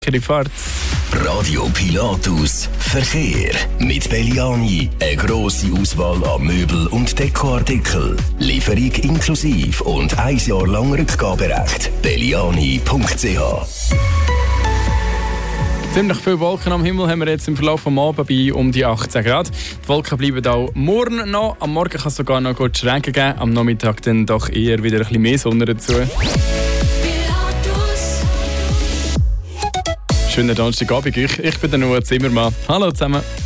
Fahrt. Radio Pilatus Verkehr. Mit Belliani eine grosse Auswahl an Möbel- und Dekoartikeln. Lieferung inklusive und 1 Jahr lang Rückgaberecht. Belliani.ch. Ziemlich viele Wolken am Himmel haben wir jetzt im Verlauf des Abends bei um die 18 Grad. Die Wolken bleiben auch morgen noch. Am Morgen kann es sogar noch gut Schrägen geben. Am Nachmittag dann doch eher wieder ein bisschen mehr Sonne dazu. Schönen Donnerstagabend. Ich bin der Noah Zimmermann. Hallo zusammen.